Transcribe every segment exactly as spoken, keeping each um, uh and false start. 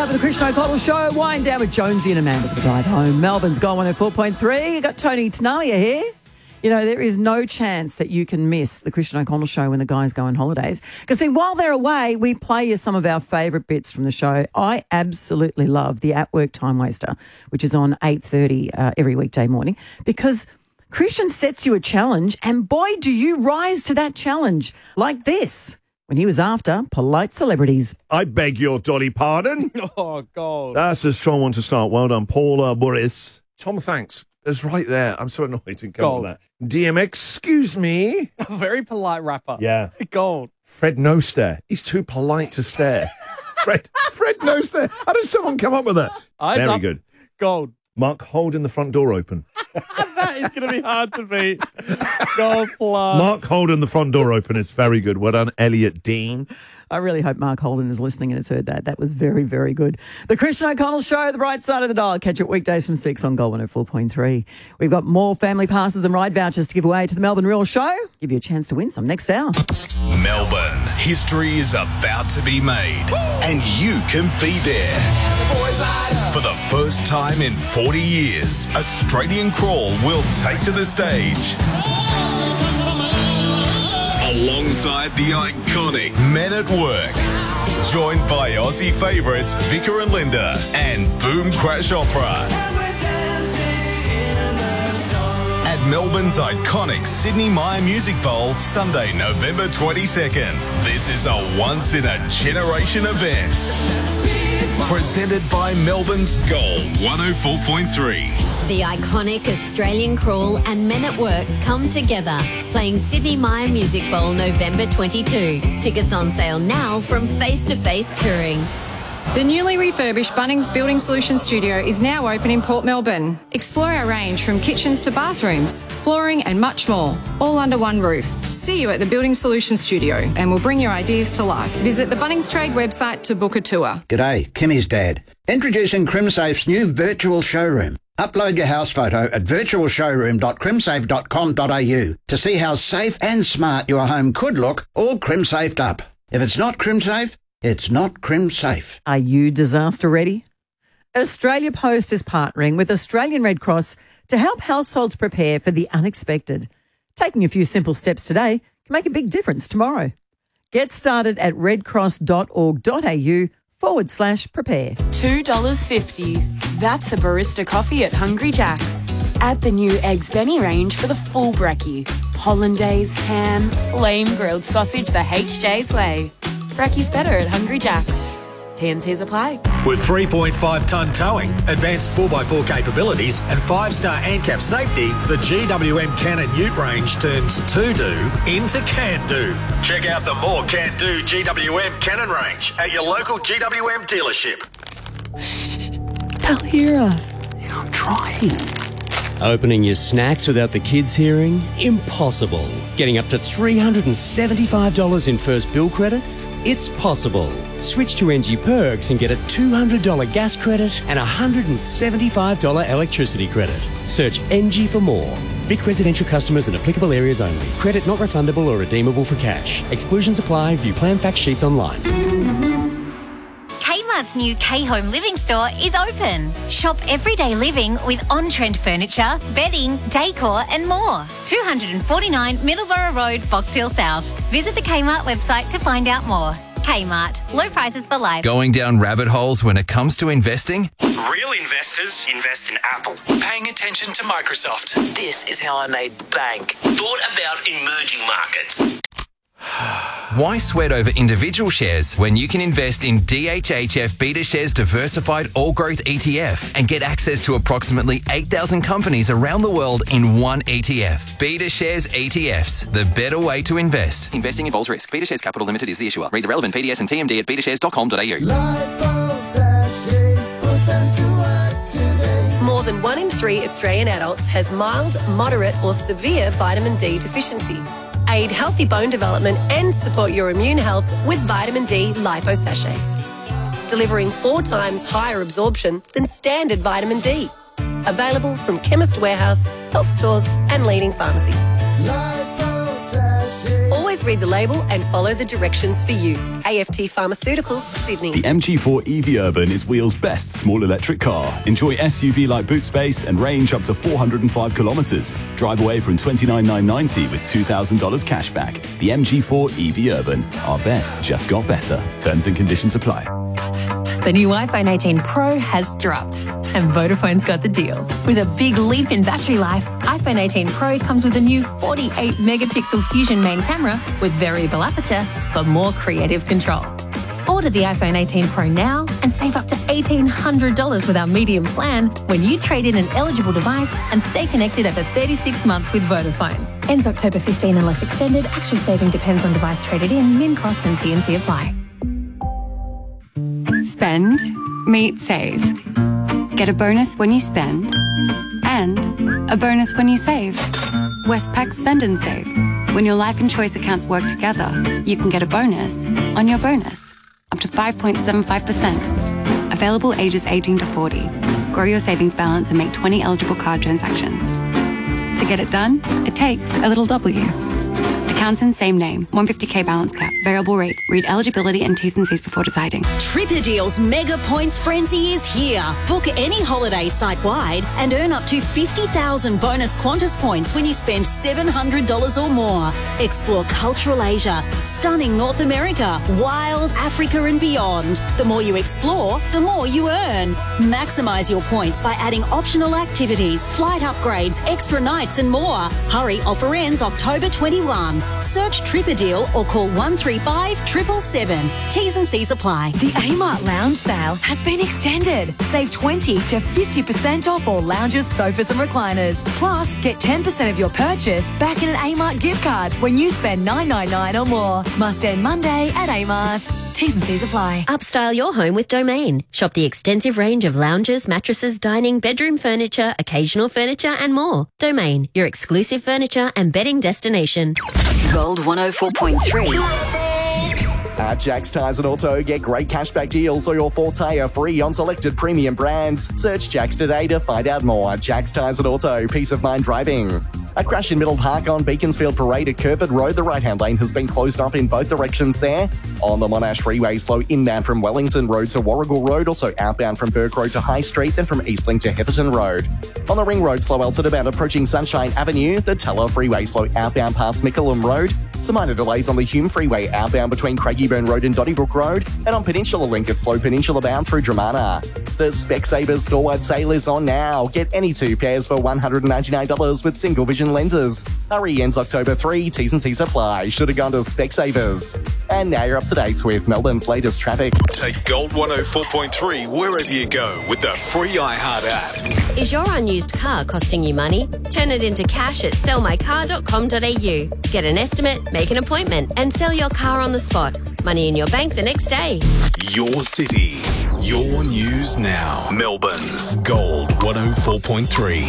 up with the Christian O'Connell Show. Wind down with Jonesy and Amanda for the drive home. Melbourne's gone one oh four point three. You got Tony Tenalia here. You know, there is no chance that you can miss the Christian O'Connell Show when the guys go on holidays. Because, see, while they're away, we play you some of our favourite bits from the show. I absolutely love the At Work Time Waster, which is on eight thirty uh, every weekday morning, because Christian sets you a challenge, and boy, do you rise to that challenge like this. When he was after polite celebrities. I beg your dolly pardon. Oh, God. That's a strong one to start. Well done, Paula Burris. Tom, thanks. It's right there. I'm so annoyed to go with that. D M, excuse me. A very polite rapper. Yeah. Gold. Fred no stare. He's too polite to stare. Fred Fred no stare. How did someone come up with that? Eyes Very up. good. Gold. Mark holding the front door open. That is going to be hard to beat. Gold plus. Mark holding the front door open is very good. Well done, Elliot Dean. I really hope Mark Holden is listening and has heard that. That was very, very good. The Christian O'Connell Show, the bright side of the dial. Catch it weekdays from six on Gold one oh four point three. We've got more family passes and ride vouchers to give away to the Melbourne Real Show. Give you a chance to win some next hour. Melbourne, history is about to be made, and you can be there. For the first time in forty years, Australian Crawl will take to the stage. Alongside the iconic Men at Work. Joined by Aussie favourites Vicar and Linda and Boom Crash Opera. At Melbourne's iconic Sydney Myer Music Bowl, Sunday, November twenty-second. This is a once-in-a-generation event. Presented by Melbourne's Gold one oh four point three. The iconic Australian Crawl and Men at Work come together, playing Sydney Myer Music Bowl November twenty-second. Tickets on sale now from Face to Face Touring. The newly refurbished Bunnings Building Solutions Studio is now open in Port Melbourne. Explore our range from kitchens to bathrooms, flooring and much more, all under one roof. See you at the Building Solutions Studio and we'll bring your ideas to life. Visit the Bunnings Trade website to book a tour. G'day, Kimmy's dad. Introducing CrimSafe's new virtual showroom. Upload your house photo at virtual showroom dot crimsafe dot com dot a u to see how safe and smart your home could look, all CrimSafed up. If it's not CrimSafe, it's not CrimSafe. Are you disaster ready? Australia Post is partnering with Australian Red Cross to help households prepare for the unexpected. Taking a few simple steps today can make a big difference tomorrow. Get started at redcross dot org dot a u forward slash prepare. two dollars fifty. That's a barista coffee at Hungry Jack's. Add the new Eggs Benny range for the full brekkie. Hollandaise, ham, flame grilled sausage the H J's way. Brekkie's better at Hungry Jack's. T and C's apply. With three point five tonne towing, advanced four by four capabilities and five star ANCAP safety, the G W M Cannon Ute range turns to-do into can-do. Check out the more can-do G W M Cannon range at your local G W M dealership. They'll hear us. Yeah, I'm trying. Opening your snacks without the kids hearing? Impossible. Getting up to three hundred seventy-five dollars in first bill credits? It's possible. Switch to N G Perks and get a two hundred dollars gas credit and a one hundred seventy-five dollars electricity credit. Search N G for more. Vic residential customers in applicable areas only. Credit not refundable or redeemable for cash. Exclusions apply. View plan fact sheets online. Kmart's new K-Home Living store is open. Shop everyday living with on-trend furniture, bedding, decor and more. two forty-nine Middleborough Road, Box Hill South. Visit the Kmart website to find out more. Kmart. Low prices for life. Going down rabbit holes when it comes to investing? Real investors invest in Apple. Paying attention to Microsoft. This is how I made bank. Thought about emerging markets. Why sweat over individual shares when you can invest in D H H F BetaShares Diversified All Growth E T F and get access to approximately eight thousand companies around the world in one E T F? BetaShares E T Fs, the better way to invest. Investing involves risk. BetaShares Capital Limited is the issuer. Read the relevant P D S and T M D at betashares dot com dot a u. More than one in three Australian adults has mild, moderate or severe vitamin D deficiency. Aid healthy bone development and support your immune health with vitamin D lipo sachets. Delivering four times higher absorption than standard vitamin D. Available from Chemist Warehouse, health stores and leading pharmacies. Always Always read the label and follow the directions for use. A F T Pharmaceuticals, Sydney. The M G four E V Urban is Wheel's best small electric car. Enjoy S U V-like boot space and range up to four hundred five kilometres. Drive away from twenty-nine thousand nine hundred ninety dollars with two thousand dollars cash back. The M G four E V Urban. Our best just got better. Terms and conditions apply. The new iPhone eighteen Pro has dropped, and Vodafone's got the deal. With a big leap in battery life, iPhone eighteen Pro comes with a new forty-eight megapixel Fusion main camera with variable aperture for more creative control. Order the iPhone eighteen Pro now and save up to eighteen hundred dollars with our medium plan when you trade in an eligible device and stay connected over thirty-six months with Vodafone. Ends October fifteenth unless extended. Actual saving depends on device traded in. Min cost and T and C apply. Spend, meet, save. Get a bonus when you spend and a bonus when you save. Westpac Spend and Save. When your life and choice accounts work together, you can get a bonus on your bonus, up to five point seven five percent. Available ages eighteen to forty. Grow your savings balance and make twenty eligible card transactions. To get it done, it takes a little W. Accounts in same name. one hundred fifty k balance cap. Variable rate. Read eligibility and T's and C's before deciding. TripADeal's Mega Points Frenzy is here. Book any holiday site-wide and earn up to fifty thousand bonus Qantas points when you spend seven hundred dollars or more. Explore cultural Asia, stunning North America, wild Africa and beyond. The more you explore, the more you earn. Maximise your points by adding optional activities, flight upgrades, extra nights and more. Hurry, offer ends October twenty-first. Search TripADeal or call one three five, seven seven seven. T's and C's apply. The Amart Lounge sale has been extended. Save twenty to fifty percent off all lounges, sofas and recliners. Plus, get ten percent of your purchase back in an Amart gift card when you spend nine ninety-nine or more. Must end Monday at Amart. T's and C's apply. Upstyle your home with Domain. Shop the extensive range of lounges, mattresses, dining, bedroom furniture, occasional furniture and more. Domain, your exclusive furniture and bedding destination. Gold one oh four point three. At Jack's Tyres and Auto, get great cashback deals or your full tyre free on selected premium brands. Search Jack's today to find out more. Jack's Tyres and Auto, peace of mind driving. A crash in Middle Park on Beaconsfield Parade at Kerford Road. The right-hand lane has been closed off in both directions there. On the Monash Freeway, slow inbound from Wellington Road to Warrigal Road, also outbound from Burke Road to High Street, then from Eastlink to Hefferton Road. On the Ring Road, slow Elton about approaching Sunshine Avenue. The Teller Freeway, slow outbound past Mickleham Road. Some minor delays on the Hume Freeway, outbound between Craigieburn Road and Donnybrook Road. And on Peninsula Link, it's slow Peninsula bound through Dramana. The Specsavers store-wide sale is on now. Get any two pairs for one hundred ninety-nine dollars with single vision lenses. Hurry, ends October third. T's and C's apply. Should have gone to Specsavers. And now you're up to date with Melbourne's latest traffic. Take Gold one oh four point three wherever you go with the free iHeart app. Is your unused car costing you money? Turn it into cash at sell my car dot com dot a u. Get an estimate, make an appointment and sell your car on the spot. Money in your bank the next day. Your city, your news now. Melbourne's Gold one oh four point three.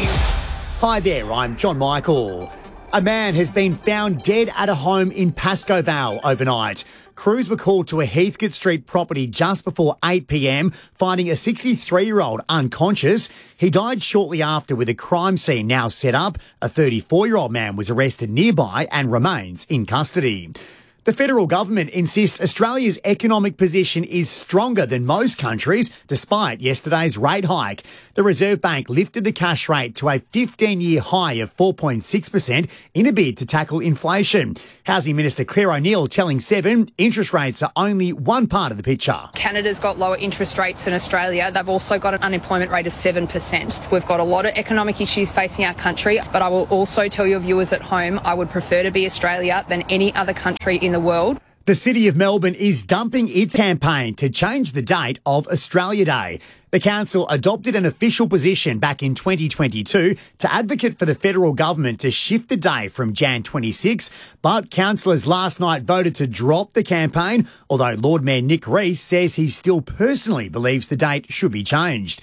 Hi there, I'm John Michael. A man has been found dead at a home in Pascoe Vale overnight. Crews were called to a Heathcote Street property just before eight p m, finding a sixty-three-year-old unconscious. He died shortly after with a crime scene now set up. A thirty-four-year-old man was arrested nearby and remains in custody. The federal government insists Australia's economic position is stronger than most countries, despite yesterday's rate hike. The Reserve Bank lifted the cash rate to a fifteen-year high of four point six percent in a bid to tackle inflation. Housing Minister Claire O'Neill telling Seven interest rates are only one part of the picture. Canada's got lower interest rates than Australia. They've also got an unemployment rate of seven percent. We've got a lot of economic issues facing our country, but I will also tell your viewers at home I would prefer to be Australia than any other country in the world. The City of Melbourne is dumping its campaign to change the date of Australia Day. The council adopted an official position back in twenty twenty-two to advocate for the federal government to shift the day from January twenty-sixth, but councillors last night voted to drop the campaign, although Lord Mayor Nick Rees says he still personally believes the date should be changed.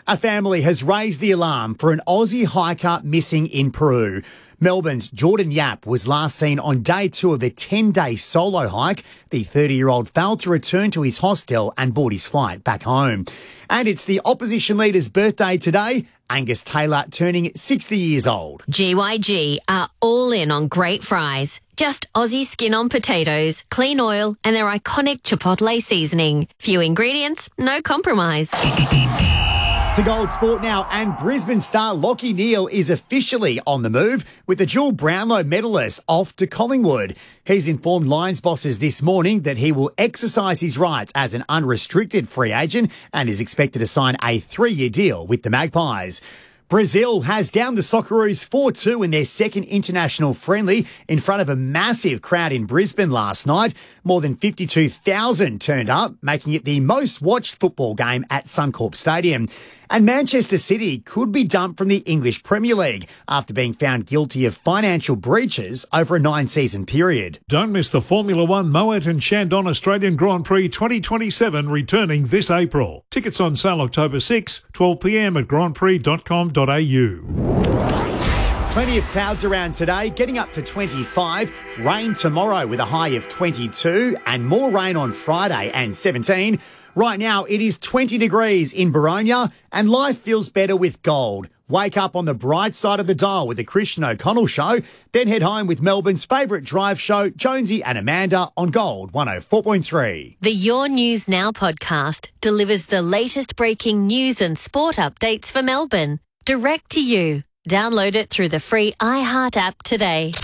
A family has raised the alarm for an Aussie hiker missing in Peru. Melbourne's Jordan Yap was last seen on day two of the ten-day solo hike. The thirty-year-old failed to return to his hostel and board his flight back home. And it's the opposition leader's birthday today. Angus Taylor turning sixty years old. G Y G are all in on great fries. Just Aussie skin on potatoes, clean oil, and their iconic Chipotle seasoning. Few ingredients, no compromise. To Gold Sport now, and Brisbane star Lachie Neale is officially on the move with the dual Brownlow medalist off to Collingwood. He's informed Lions bosses this morning that he will exercise his rights as an unrestricted free agent and is expected to sign a three-year deal with the Magpies. Brazil has downed the Socceroos four two in their second international friendly in front of a massive crowd in Brisbane last night. More than fifty-two thousand turned up, making it the most watched football game at Suncorp Stadium. And Manchester City could be dumped from the English Premier League after being found guilty of financial breaches over a nine-season period. Don't miss the Formula One Moet and Chandon Australian Grand Prix twenty twenty-seven returning this April. Tickets on sale October sixth, twelve p m at grand prix dot com dot a u. Plenty of clouds around today, getting up to twenty-five. Rain tomorrow with a high of twenty-two and more rain on Friday and seventeen. Right now, it is twenty degrees in Baronia and life feels better with gold. Wake up on the bright side of the dial with the Christian O'Connell Show, then head home with Melbourne's favourite drive show, Jonesy and Amanda, on Gold one oh four point three. The Your News Now podcast delivers the latest breaking news and sport updates for Melbourne, direct to you. Download it through the free iHeart app today.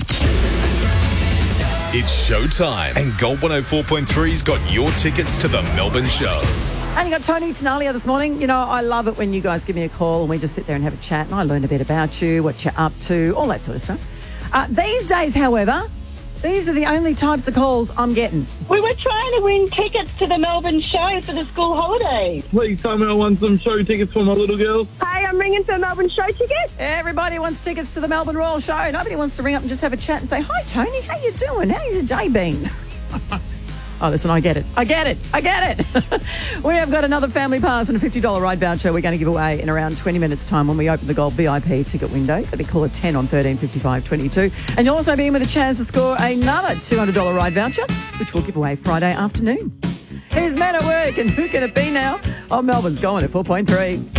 It's showtime, and Gold one oh four point three's got your tickets to the Melbourne show. And you got Tony Tenalia this morning. You know, I love it when you guys give me a call and we just sit there and have a chat and I learn a bit about you, what you're up to, all that sort of stuff. Uh, these days, however, these are the only types of calls I'm getting. We were trying to win tickets to the Melbourne show for the school holidays. Please tell me I want some show tickets for my little girl. Hey, I'm ringing for Melbourne show tickets. Everybody wants tickets to the Melbourne Royal Show. Nobody wants to ring up and just have a chat and say, hi, Tony, how you doing? How's your day been? Oh, listen, I get it. I get it. I get it. We have got another family pass and a fifty dollars ride voucher we're going to give away in around twenty minutes' time when we open the Gold V I P ticket window. That'll be call at ten on thirteen fifty-five twenty-two. And you'll also be in with a chance to score another two hundred dollars ride voucher, which we'll give away Friday afternoon. Here's Men at Work, and who can it be now? Oh, Melbourne's going at four point three.